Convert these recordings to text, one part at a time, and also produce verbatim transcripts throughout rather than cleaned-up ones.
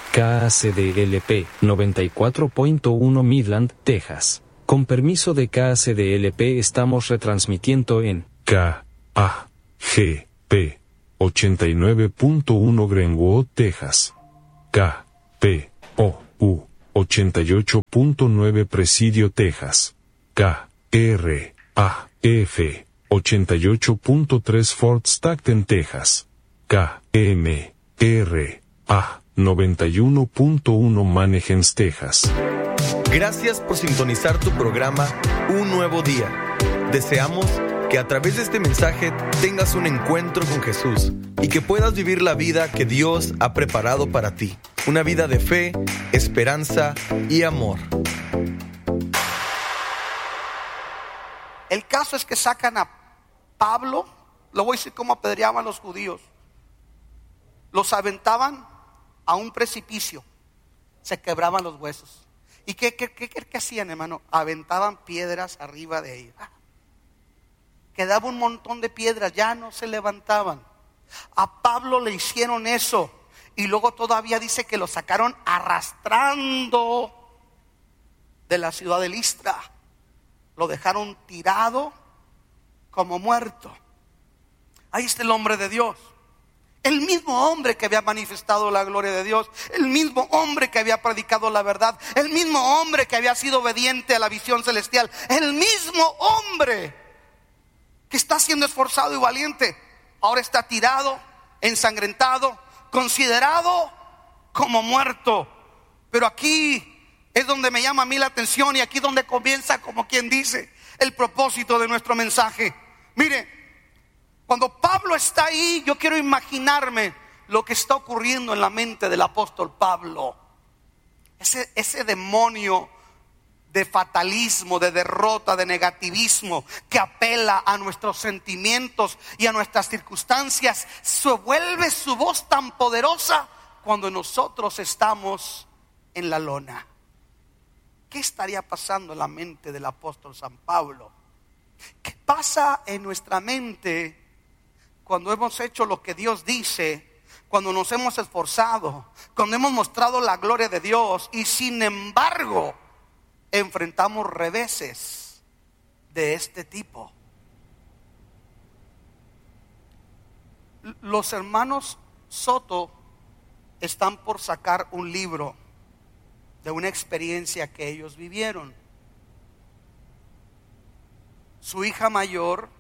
K A C D L P noventa y cuatro punto uno Midland, Texas. Con permiso de K A C D L P estamos retransmitiendo en K A G P ochenta y nueve punto uno Greenwood, Texas. K P O U ochenta y ocho punto nueve Presidio, Texas. K R A F ochenta y ocho punto tres Fort Stockton, Texas. K M R A noventa y uno punto uno Manahems, Texas. Gracias por sintonizar tu programa Un Nuevo Día. Deseamos que a través de este mensaje tengas un encuentro con Jesús y que puedas vivir la vida que Dios ha preparado para ti. Una vida de fe, esperanza y amor. El caso es que sacan a Pablo, lo voy a decir cómo apedreaban los judíos. Los aventaban a un precipicio, se quebraban los huesos. ¿Y qué, qué, qué, qué hacían, hermano? Aventaban piedras arriba de ellos. Quedaba un montón de piedras, ya no se levantaban. A Pablo le hicieron eso. Y luego todavía dice que lo sacaron arrastrando de la ciudad de Listra. Lo dejaron tirado como muerto. Ahí está el hombre de Dios. El mismo hombre que había manifestado la gloria de Dios. El mismo hombre que había predicado la verdad. El mismo hombre que había sido obediente a la visión celestial. El mismo hombre que está siendo esforzado y valiente, ahora está tirado, ensangrentado, considerado como muerto. Pero aquí es donde me llama a mí la atención y aquí donde comienza, como quien dice, el propósito de nuestro mensaje. Mire, cuando Pablo está ahí, yo quiero imaginarme lo que está ocurriendo en la mente del apóstol Pablo. Ese, ese demonio de fatalismo, de derrota, de negativismo que apela a nuestros sentimientos y a nuestras circunstancias, se vuelve su voz tan poderosa cuando nosotros estamos en la lona. ¿Qué estaría pasando en la mente del apóstol San Pablo? ¿Qué pasa en nuestra mente cuando hemos hecho lo que Dios dice, cuando nos hemos esforzado, cuando hemos mostrado la gloria de Dios y sin embargo enfrentamos reveses de este tipo? Los hermanos Soto están por sacar un libro de una experiencia que ellos vivieron. Su hija mayor,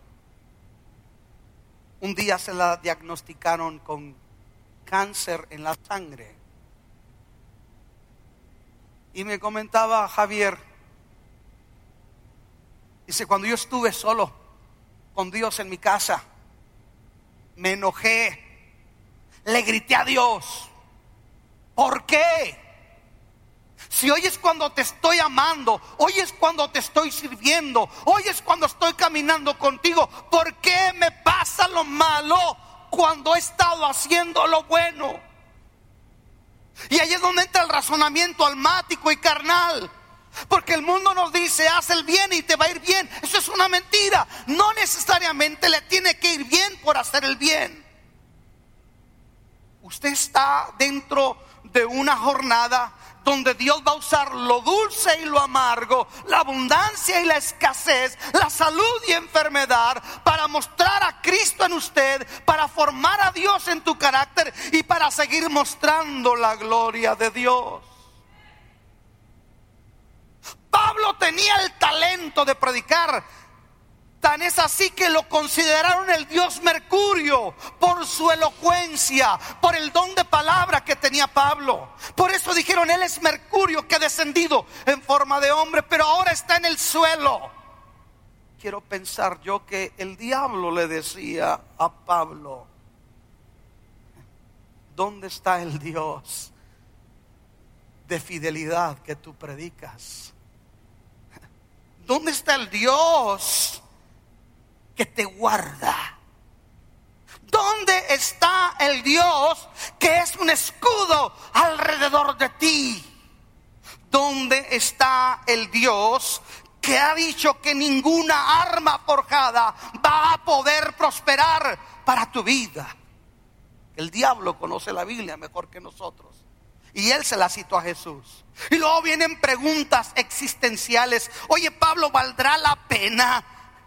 un día se la diagnosticaron con cáncer en la sangre. Y me comentaba Javier, dice, cuando yo estuve solo con Dios en mi casa, me enojé, le grité a Dios. ¿Por qué? Si hoy es cuando te estoy amando, hoy es cuando te estoy sirviendo, hoy es cuando estoy caminando contigo, ¿por qué me pasa lo malo cuando he estado haciendo lo bueno? Y ahí es donde entra el razonamiento almático y carnal. Porque el mundo nos dice, haz el bien y te va a ir bien. Eso es una mentira. No necesariamente le tiene que ir bien por hacer el bien. Usted está dentro de una jornada donde Dios va a usar lo dulce y lo amargo, la abundancia y la escasez, la salud y enfermedad, para mostrar a Cristo en usted, para formar a Dios en tu carácter y para seguir mostrando la gloria de Dios. Pablo tenía el talento de predicar. Tan es así que lo consideraron el dios Mercurio por su elocuencia, por el don de palabra que tenía Pablo. Por eso dijeron, él es Mercurio que ha descendido en forma de hombre, pero ahora está en el suelo. Quiero pensar yo que el diablo le decía a Pablo, ¿dónde está el Dios de fidelidad que tú predicas? ¿Dónde está el Dios que te guarda? ¿Dónde está el Dios que es un escudo alrededor de ti? ¿Dónde está el Dios que ha dicho que ninguna arma forjada va a poder prosperar para tu vida? El diablo conoce la Biblia mejor que nosotros. Y él se la citó a Jesús. Y luego vienen preguntas existenciales. Oye, Pablo, ¿valdrá la pena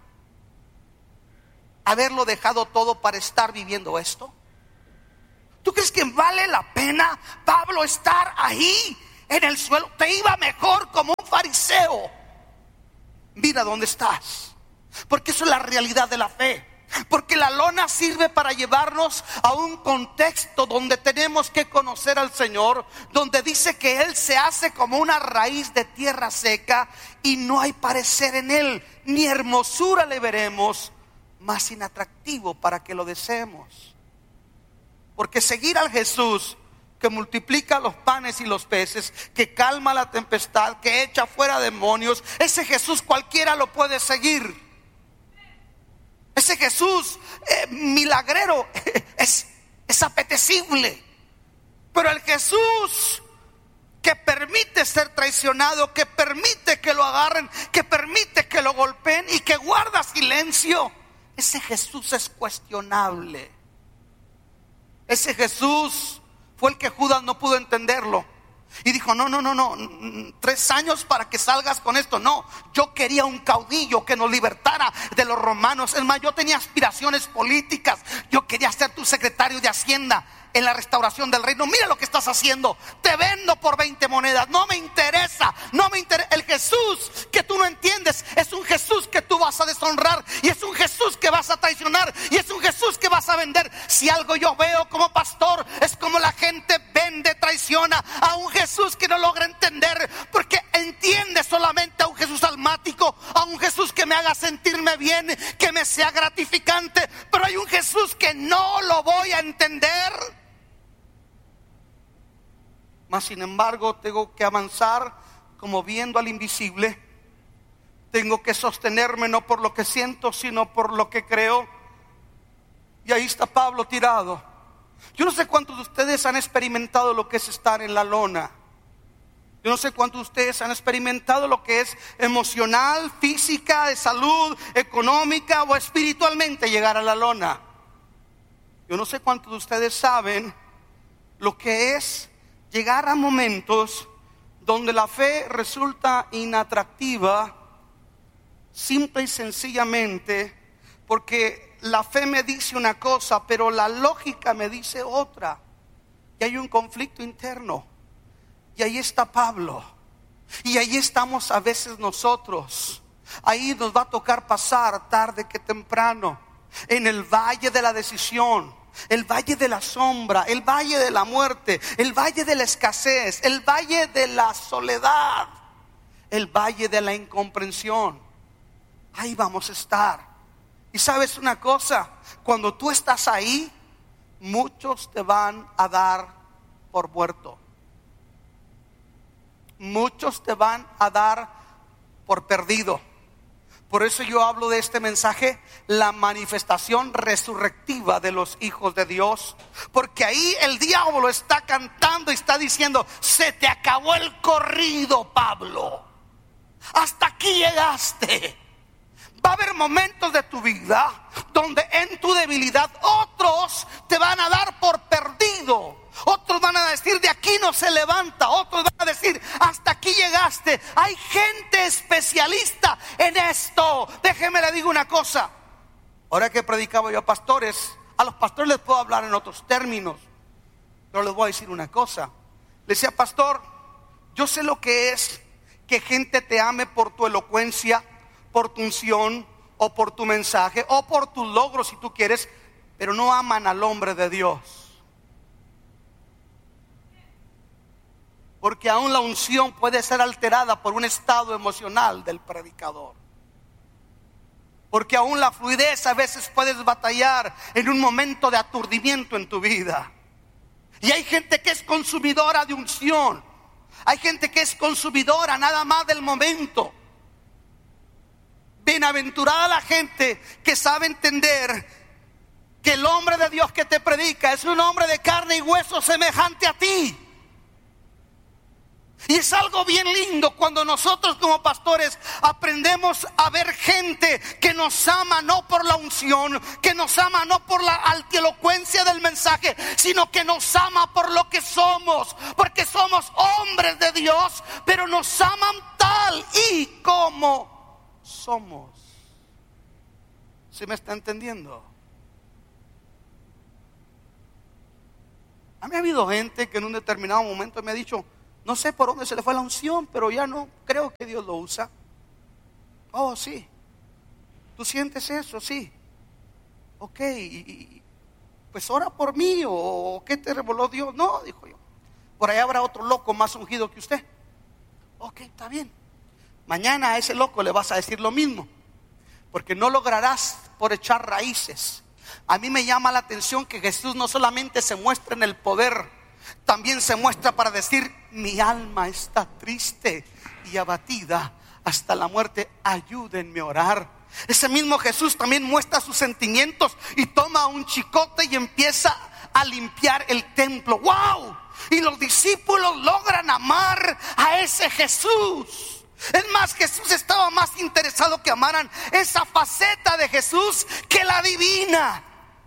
haberlo dejado todo para estar viviendo esto? ¿Tú crees que vale la pena, Pablo, estar ahí en el suelo? Te iba mejor como un fariseo. Mira dónde estás. Porque eso es la realidad de la fe. Porque la lona sirve para llevarnos a un contexto donde tenemos que conocer al Señor, donde dice que Él se hace como una raíz de tierra seca y no hay parecer en Él, ni hermosura le veremos, más inatractivo para que lo deseemos. Porque seguir al Jesús que multiplica los panes y los peces, que calma la tempestad, que echa fuera demonios, ese Jesús cualquiera lo puede seguir. Ese Jesús eh, milagrero es, es apetecible. Pero el Jesús que permite ser traicionado, que permite que lo agarren, que permite que lo golpeen y que guarda silencio, ese Jesús es cuestionable. Ese Jesús fue el que Judas no pudo entenderlo. Y dijo, no, no, no, no, tres años para que salgas con esto. No, yo quería un caudillo que nos libertara de los romanos. Es más, yo tenía aspiraciones políticas. Yo quería ser tu secretario de Hacienda en la restauración del reino. Mira lo que estás haciendo. Te vendo por veinte monedas. No me interesa, no me interesa. El Jesús que tú no entiendes es un Jesús que tú vas a deshonrar, y es un Jesús que vas a traicionar, y es un Jesús que vas a vender. Si algo yo veo como pastor es como la gente vende, traiciona a un Jesús que no logra entender, porque entiende solamente a un Jesús almático, a un Jesús que me haga sentirme bien, que me sea gratificante. Pero hay un Jesús que no lo voy a entender. Mas sin embargo tengo que avanzar como viendo al invisible. Tengo que sostenerme no por lo que siento, sino por lo que creo. Y ahí está Pablo tirado. Yo no sé cuántos de ustedes han experimentado lo que es estar en la lona. Yo no sé cuántos de ustedes han experimentado lo que es emocional, física, de salud, económica o espiritualmente llegar a la lona. Yo no sé cuántos de ustedes saben lo que es llegar a momentos donde la fe resulta inatractiva, simple y sencillamente porque la fe me dice una cosa, pero la lógica me dice otra. Y hay un conflicto interno. Y ahí está Pablo. Y ahí estamos a veces nosotros. Ahí nos va a tocar pasar tarde que temprano, en el valle de la decisión, el valle de la sombra, el valle de la muerte, el valle de la escasez, el valle de la soledad, el valle de la incomprensión. Ahí vamos a estar. Y sabes una cosa, cuando tú estás ahí, muchos te van a dar por muerto. Muchos te van a dar por perdido. Por eso yo hablo de este mensaje, la manifestación resurrectiva de los hijos de Dios. Porque ahí el diablo está cantando y está diciendo, se te acabó el corrido, Pablo. Hasta aquí llegaste. Va a haber momentos de tu vida donde en tu debilidad otros te van a dar por perdido. Otros van a decir, de aquí no se levanta. Otros van a decir, hasta aquí llegaste. Hay gente especialista en esto. Déjeme le digo una cosa. Ahora que predicaba yo a pastores, a los pastores les puedo hablar en otros términos, pero les voy a decir una cosa. Le decía, pastor, yo sé lo que es que gente te ame por tu elocuencia, por tu unción, o por tu mensaje, o por tus logros si tú quieres, pero no aman al hombre de Dios. Porque aún la unción puede ser alterada por un estado emocional del predicador. Porque aún la fluidez a veces puedes batallar en un momento de aturdimiento en tu vida. Y hay gente que es consumidora de unción. Hay gente que es consumidora nada más del momento. Bienaventurada la gente que sabe entender que el hombre de Dios que te predica es un hombre de carne y hueso semejante a ti. Y es algo bien lindo cuando nosotros como pastores aprendemos a ver gente que nos ama no por la unción, que nos ama no por la altielocuencia del mensaje, sino que nos ama por lo que somos, porque somos hombres de Dios, pero nos aman tal y como somos. ¿Sí me está entendiendo? A mí ha habido gente que en un determinado momento me ha dicho: no sé por dónde se le fue la unción, pero ya no creo que Dios lo usa. Oh, sí. ¿Tú sientes eso? Sí. Ok, y, pues ora por mí, o ¿qué te reveló Dios? No, dijo yo. Por ahí habrá otro loco más ungido que usted. Ok, está bien. Mañana a ese loco le vas a decir lo mismo, porque no lograrás por echar raíces. A mí me llama la atención que Jesús no solamente se muestra en el poder, también se muestra para decir: mi alma está triste y abatida hasta la muerte, ayúdenme a orar. Ese mismo Jesús también muestra sus sentimientos y toma un chicote y empieza a limpiar el templo. ¡Wow! Y los discípulos logran amar a ese Jesús. Es más, Jesús estaba más interesado que amaran esa faceta de Jesús que la divina.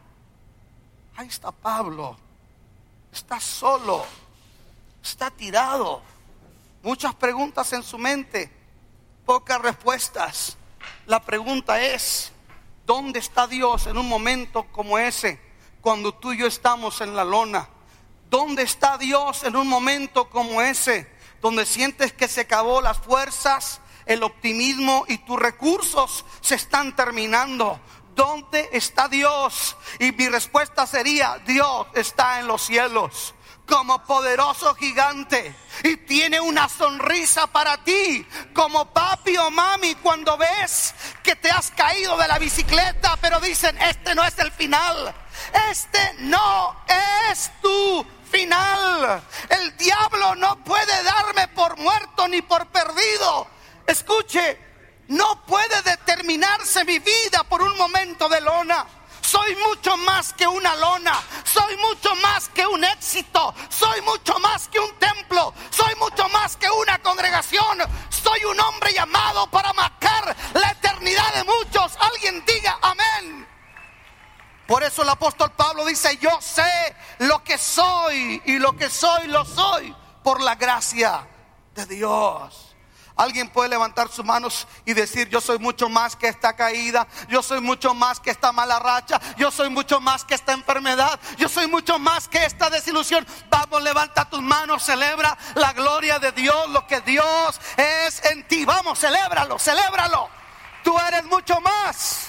Ahí está Pablo. Está solo, está tirado, muchas preguntas en su mente, pocas respuestas. La pregunta es: ¿dónde está Dios en un momento como ese, cuando tú y yo estamos en la lona? ¿Dónde está Dios en un momento como ese, donde sientes que se acabó las fuerzas, el optimismo y tus recursos se están terminando? ¿Dónde está Dios? Y mi respuesta sería: Dios está en los cielos como poderoso gigante y tiene una sonrisa para ti, como papi o mami cuando ves que te has caído de la bicicleta, pero dicen: este no es el final, este no es tu final. El diablo no puede darme por muerto ni por perdido. Escuche, no puede determinarse mi vida por un momento de lona. Soy mucho más que una lona. Soy mucho más que un éxito. Soy mucho más que un templo. Soy mucho más que una congregación. Soy un hombre llamado para marcar la eternidad de muchos. Alguien diga amén. Por eso el apóstol Pablo dice: yo sé lo que soy, y lo que soy lo soy por la gracia de Dios. Alguien puede levantar sus manos y decir: yo soy mucho más que esta caída, yo soy mucho más que esta mala racha, yo soy mucho más que esta enfermedad, yo soy mucho más que esta desilusión. Vamos, levanta tus manos, celebra la gloria de Dios, lo que Dios es en ti. Vamos, celébralo, celébralo. Tú eres mucho más.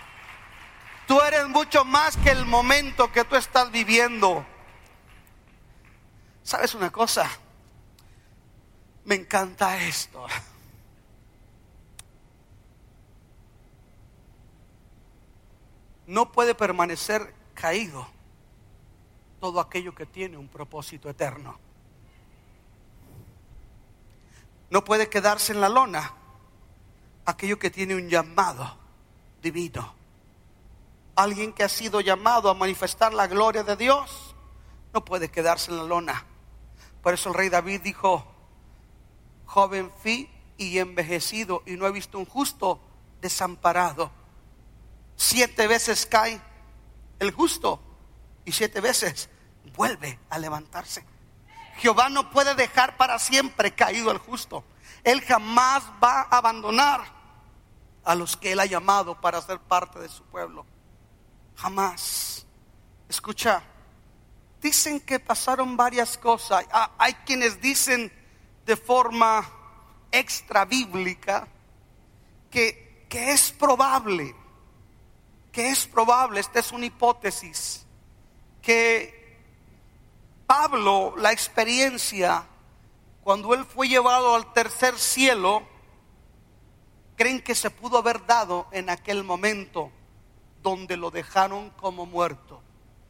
Tú eres mucho más que el momento que tú estás viviendo. ¿Sabes una cosa? Me encanta esto. No puede permanecer caído todo aquello que tiene un propósito eterno. No puede quedarse en la lona aquello que tiene un llamado divino. Alguien que ha sido llamado a manifestar la gloria de Dios no puede quedarse en la lona. Por eso el rey David dijo: joven fui y envejecido, y no he visto un justo desamparado. Siete veces cae el justo y siete veces vuelve a levantarse. Jehová no puede dejar para siempre caído el justo. Él jamás va a abandonar a los que Él ha llamado para ser parte de su pueblo. Jamás. Escucha, dicen que pasaron varias cosas. Hay quienes dicen de forma extra bíblica que, que es probable, que es probable, esta es una hipótesis, que Pablo, la experiencia, cuando él fue llevado al tercer cielo, creen que se pudo haber dado en aquel momento donde lo dejaron como muerto.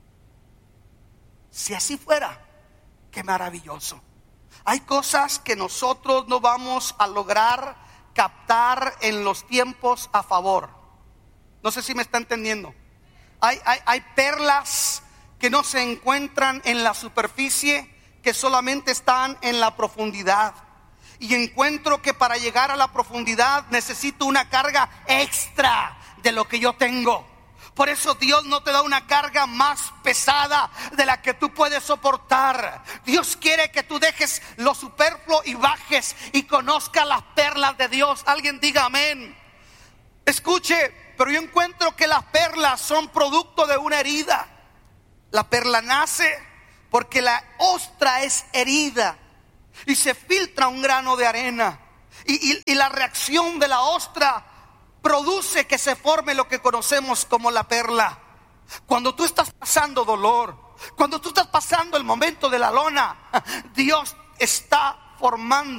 Si así fuera, qué maravilloso. Hay cosas que nosotros no vamos a lograr captar en los tiempos a favor. No sé si me está entendiendo. Hay, hay, hay perlas que no se encuentran en la superficie, que solamente están en la profundidad. Y encuentro que para llegar a la profundidad necesito una carga extra de lo que yo tengo. Por eso Dios no te da una carga más pesada de la que tú puedes soportar. Dios quiere que tú dejes lo superfluo y bajes y conozcas las perlas de Dios. Alguien diga amén. Escuche, pero yo encuentro que las perlas son producto de una herida. La perla nace porque la ostra es herida y se filtra un grano de arena. Y, y, y la reacción de la ostra produce que se forme lo que conocemos como la perla. Cuando tú estás pasando dolor, cuando tú estás pasando el momento de la lona, Dios está formando